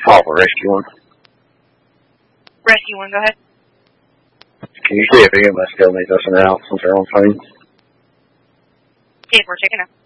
Call for Rescue 1. Rescue 1, go ahead. Can you see if anybody still needs us an out since they're on phone? See if we're checking out.